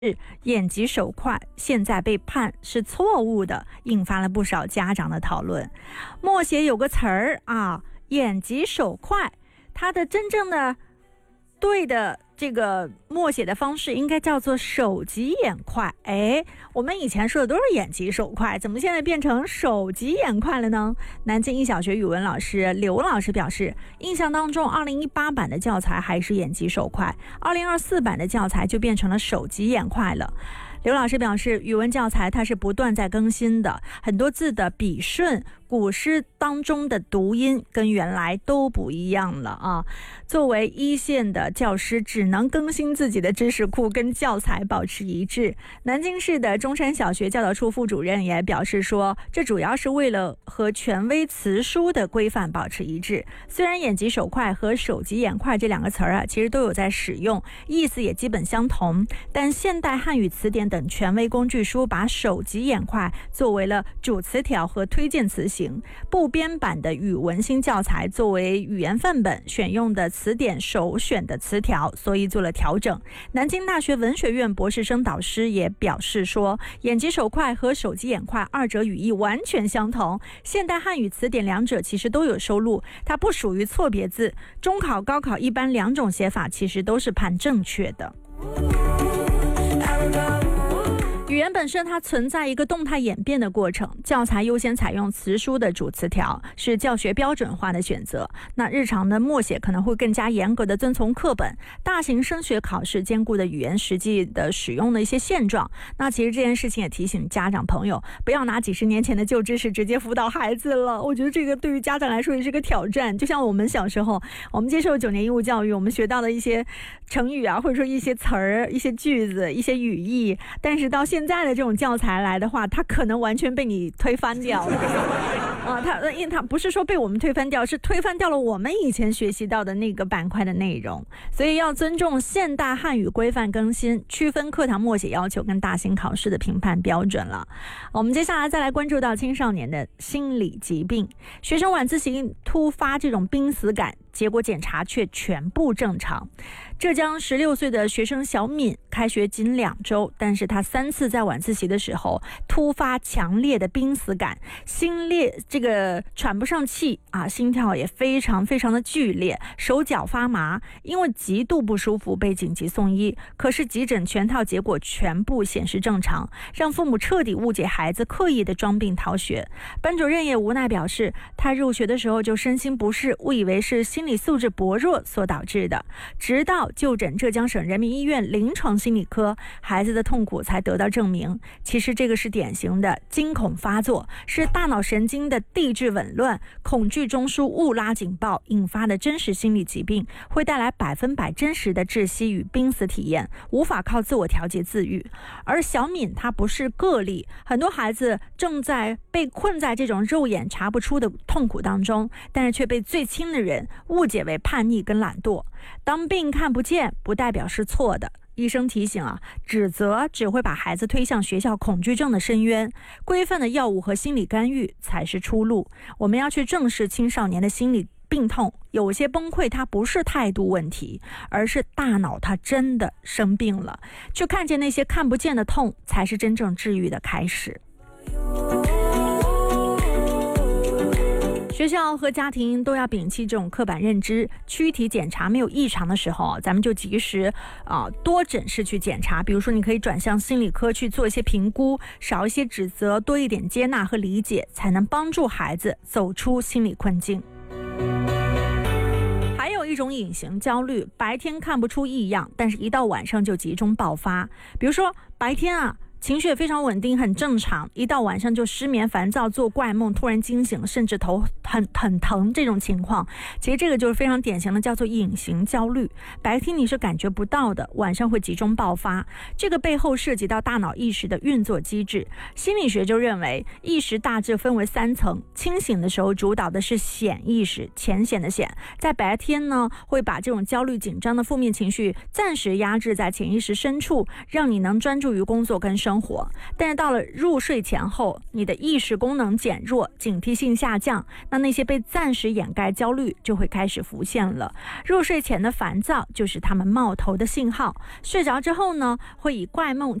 眼疾手快现在被判是错误的，引发了不少家长的讨论。默写有个词儿啊，眼疾手快，它的真正的对的这个默写的方式应该叫做手疾眼快。我们以前说的都是眼疾手快，怎么现在变成手疾眼快了呢？南京一小学语文老师刘老师表示，印象当中2018版的教材还是眼疾手快，2024版的教材就变成了手疾眼快了。刘老师表示，语文教材它是不断在更新的，很多字的笔顺、古诗当中的读音跟原来都不一样了啊。作为一线的教师，只能更新自己的知识库，跟教材保持一致。南京市的中山小学教导处副主任也表示说，这主要是为了和权威词书的规范保持一致。虽然眼疾手快和手疾眼快这两个词儿其实都有在使用，意思也基本相同，但现代汉语词典等权威工具书把手疾眼快作为了主词条和推荐词型，部编版的语文新教材作为语言范本选用的词典首选的词条，所以做了调整。南京大学文学院博士生导师也表示说，眼疾手快和手疾眼快二者语义完全相同，现代汉语词典两者其实都有收录，它不属于错别字，中考高考一般两种写法其实都是判正确的。语言本身它存在一个动态演变的过程，教材优先采用词书的主词条是教学标准化的选择，那日常的默写可能会更加严格的遵从课本，大型升学考试兼顾的语言实际的使用的一些现状。那其实这件事情也提醒家长朋友，不要拿几十年前的旧知识直接辅导孩子了，我觉得这个对于家长来说也是个挑战。就像我们小时候，我们接受9年义务教育，我们学到的一些成语或者说一些词儿、一些句子、一些语义，但是到现在的这种教材来的话，它可能完全被你推翻掉了它不是说被我们推翻掉，是推翻掉了我们以前学习到的那个板块的内容。所以要尊重现代汉语规范更新，区分课堂默写要求跟大型考试的评判标准了。我们接下来再来关注到青少年的心理疾病，学生晚自习突发这种濒死感，结果检查却全部正常。浙江16岁的学生小敏开学仅2周，但是他3次在晚自习的时候突发强烈的濒死感，这个喘不上气心跳也非常非常的剧烈，手脚发麻，因为极度不舒服被紧急送医，可是急诊全套结果全部显示正常，让父母彻底误解孩子刻意的装病逃学。班主任也无奈表示，他入学的时候就身心不适，误以为是心理素质薄弱所导致的，直到就诊浙江省人民医院临床心理科，孩子的痛苦才得到证明。其实这个是典型的惊恐发作，是大脑神经的地质紊乱，恐惧中枢误拉警报引发的真实心理疾病，会带来100%真实的窒息与濒死体验，无法靠自我调节自愈。而小敏她不是个例，很多孩子正在被困在这种肉眼查不出的痛苦当中，但是却被最亲的人误解为叛逆跟懒惰。当病看不见不代表是错的，医生提醒指责只会把孩子推向学校恐惧症的深渊，规范的药物和心理干预才是出路。我们要去正视青少年的心理病痛，有些崩溃它不是态度问题，而是大脑它真的生病了，去看见那些看不见的痛，才是真正治愈的开始。学校和家庭都要摒弃这种刻板认知，躯体检查没有异常的时候，咱们就及时多诊室去检查。比如说你可以转向心理科去做一些评估，少一些指责，多一点接纳和理解，才能帮助孩子走出心理困境。还有一种隐形焦虑，白天看不出异样，但是一到晚上就集中爆发。比如说白天情绪也非常稳定，很正常，一到晚上就失眠、烦躁、做怪梦，突然惊醒，甚至头很疼这种情况，其实这个就是非常典型的叫做隐形焦虑。白天你是感觉不到的，晚上会集中爆发。这个背后涉及到大脑意识的运作机制。心理学就认为，意识大致分为3层，清醒的时候主导的是显意识，浅显的显，在白天呢，会把这种焦虑、紧张的负面情绪暂时压制在潜意识深处，让你能专注于工作跟生生活。但是到了入睡前后，你的意识功能减弱，警惕性下降，那些被暂时掩盖焦虑就会开始浮现了。入睡前的烦躁就是他们冒头的信号。睡着之后呢，会以怪梦